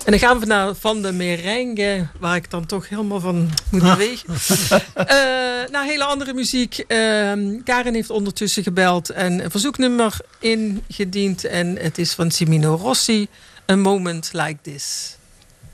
En dan gaan we naar Van de Merengue, waar ik dan toch helemaal van moet bewegen. Naar hele andere muziek. Karin heeft ondertussen gebeld en een verzoeknummer ingediend. En het is van Cimino Rossi, A Moment Like This.